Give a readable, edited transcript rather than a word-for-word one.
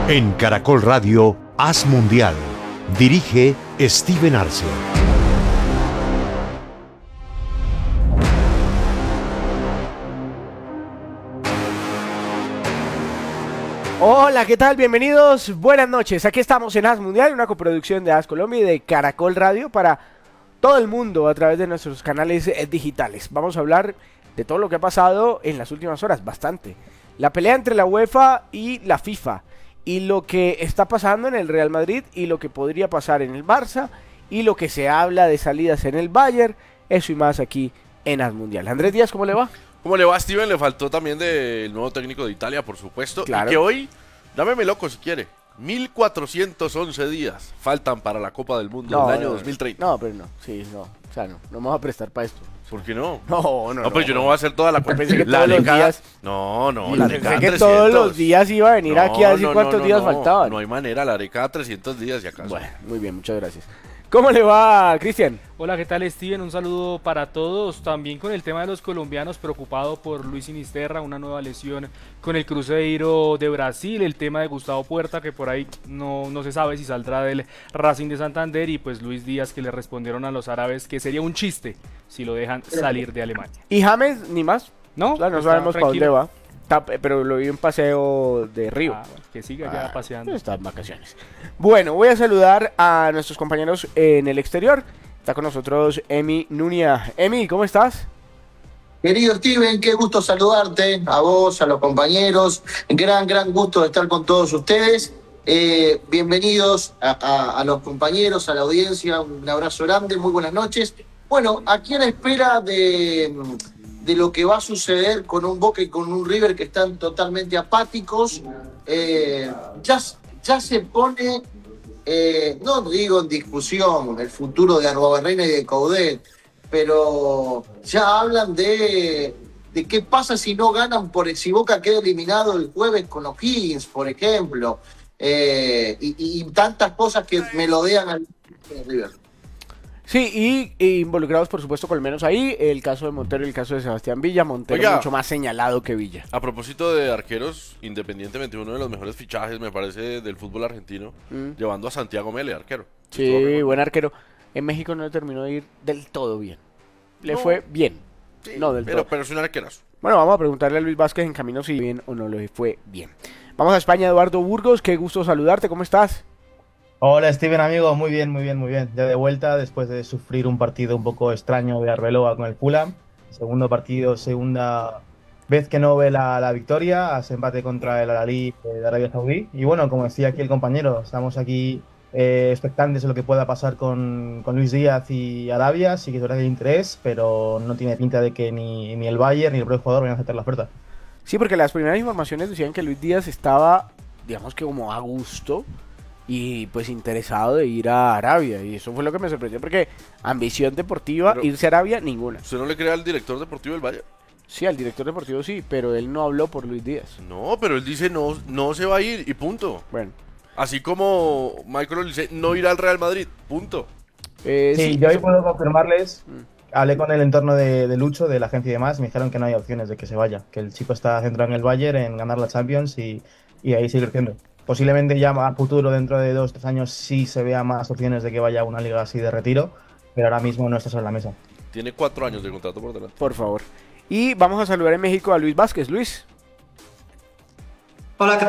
En Caracol Radio, Haz Mundial. Dirige Steven Arce. Hola, ¿qué tal? Bienvenidos, buenas noches. Aquí estamos en Haz Mundial, una coproducción de Haz Colombia y de Caracol Radio para todo el mundo a través de nuestros canales digitales. Vamos a hablar de todo lo que ha pasado en las últimas horas, bastante. La pelea entre la UEFA y la FIFA, y lo que está pasando en el Real Madrid, y lo que podría pasar en el Barça, y lo que se habla de salidas en el Bayern, eso y más aquí en Haz Mundial. Andrés Díaz, ¿cómo le va? ¿Cómo le va, Steven? Le faltó también del nuevo técnico de Italia, por supuesto. Claro. Y que hoy, dámeme loco si quiere, 1411 días faltan para la Copa del Mundo del año 2030. No, pero no, sí, no, o sea, no me voy a prestar para esto. ¿Por qué no? No, Pero yo no voy a hacer toda la cuenta. Pensé que La todos los década- días. No, Pensé la década que 300. todos los días iba a venir aquí a decir cuántos días no. faltaban. No hay manera, la haré cada 300 días y acaso. Bueno, muy bien, muchas gracias. ¿Cómo le va, Cristian? Hola, ¿qué tal, Steven? Un saludo para todos. También con el tema de los colombianos, preocupado por Luis Sinisterra, una nueva lesión con el Cruzeiro de Brasil, el tema de Gustavo Puerta, que por ahí no se sabe si saldrá del Racing de Santander, y pues Luis Díaz, que le respondieron a los árabes que sería un chiste si lo dejan salir de Alemania. ¿Y James, ni más? No, O sea, no está sabemos para dónde tranquilo. va. Pero lo vi en paseo de Río. Bueno, que siga ya paseando. Está en vacaciones. Bueno, voy a saludar a nuestros compañeros en el exterior. Está con nosotros Emi Nunia. Emi, ¿cómo estás? Querido Steven, qué gusto saludarte, a vos, a los compañeros, gran gusto de estar con todos ustedes. Bienvenidos a los compañeros, a la audiencia, un abrazo grande, muy buenas noches. Bueno, aquí en espera de lo que va a suceder con un Boca y con un River que están totalmente apáticos, ya se pone, no digo en discusión, el futuro de Arbobarrena y de Coudet, pero ya hablan de qué pasa si no ganan, si Boca queda eliminado el jueves con O'Higgins, por ejemplo, y tantas cosas que melodean al River. Sí, y involucrados por supuesto con el menos ahí, el caso de Montero y el caso de Sebastián Villa. Montero Oiga. mucho más señalado que Villa. A propósito de arqueros, independientemente, uno de los mejores fichajes, me parece, del fútbol argentino, llevando a Santiago Mele, arquero. Sí, buen arquero. En México no le terminó de ir del todo bien. Le No. fue bien, Sí, no del todo. pero es un arquerazo. Bueno, vamos a preguntarle a Luis Vázquez en camino si bien o no le fue bien. Vamos a España, Eduardo Burgos, qué gusto saludarte, ¿cómo estás? Hola Steven, amigo, muy bien. Ya de vuelta después de sufrir un partido un poco extraño de Arbeloa con el Fulham. Segundo partido, segunda vez que no ve la victoria, hace empate contra el Al-Ahly de Arabia Saudí. Y bueno, como decía aquí el compañero, estamos aquí expectantes de lo que pueda pasar con Luis Díaz y Arabia. Sí que es verdad que hay interés, pero no tiene pinta de que ni el Bayern ni el propio jugador vayan a aceptar la oferta. Sí, porque las primeras informaciones decían que Luis Díaz estaba, digamos que como a gusto y pues interesado de ir a Arabia. Y eso fue lo que me sorprendió porque ambición deportiva, Pero- irse a Arabia, ninguna. ¿Usted no le cree al director deportivo del Bayern? Sí, al director deportivo sí, pero él no habló por Luis Díaz. No, pero él dice no se va a ir y punto. Bueno, Así como Michael Olise no irá al Real Madrid, punto. Sí, yo hoy puedo confirmarles. Hablé con el entorno de Lucho, de la agencia y demás, y me dijeron que no hay opciones de que se vaya, que el chico está centrado en el Bayern, en ganar la Champions y ahí seguir creciendo. Posiblemente ya a futuro, dentro de 2 o 3 años, sí se vea más opciones de que vaya a una liga así de retiro, pero ahora mismo no está sobre la mesa. Tiene 4 años de contrato por delante. por favor. Y vamos a saludar en México a Luis Vázquez. Luis. Hola, ¿qué